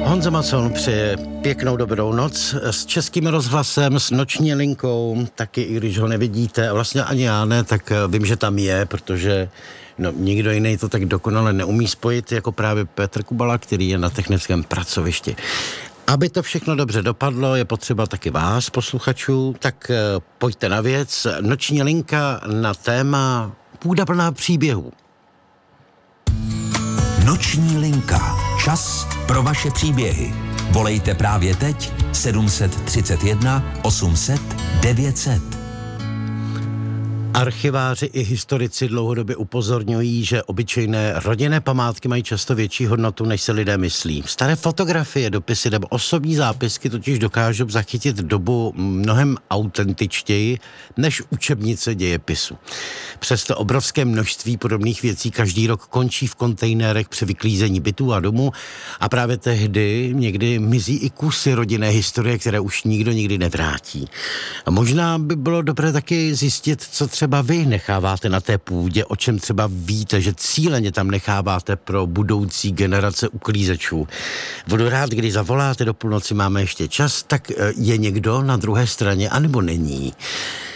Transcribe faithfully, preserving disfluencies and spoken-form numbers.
Honza Macon přeje pěknou dobrou noc s Českým rozhlasem, s Noční linkou, taky i když ho nevidíte, a vlastně ani já ne, tak vím, že tam je, protože no, nikdo jiný to tak dokonale neumí spojit jako právě Petr Kubala, který je na technickém pracovišti. Aby to všechno dobře dopadlo, je potřeba taky vás, posluchačů, tak pojďte na věc. Noční linka na téma půda plná příběhů. Noční linka. Čas pro vaše příběhy. Volejte právě teď sedm tři jedna osm set devět set. Archiváři i historici dlouhodobě upozorňují, že obyčejné rodinné památky mají často větší hodnotu, než se lidé myslí. Staré fotografie, dopisy nebo osobní zápisky totiž dokážou zachytit dobu mnohem autentičtěji než učebnice dějepisu. Přesto obrovské množství podobných věcí každý rok končí v kontejnerech při vyklízení bytů a domů a právě tehdy někdy mizí i kusy rodinné historie, které už nikdo nikdy nevrátí. A možná by bylo dobré taky zjistit, co třeba třeba vy necháváte na té půdě, o čem třeba víte, že cíleně tam necháváte pro budoucí generace uklízečů. Budu rád, když zavoláte do půlnoci, máme ještě čas, tak je někdo na druhé straně, anebo není.